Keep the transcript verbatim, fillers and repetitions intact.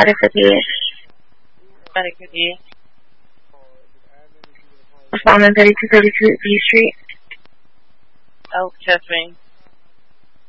Static repeat. Static repeat. Respondent thirty-two thirty-two B Street. Oh, chest ring.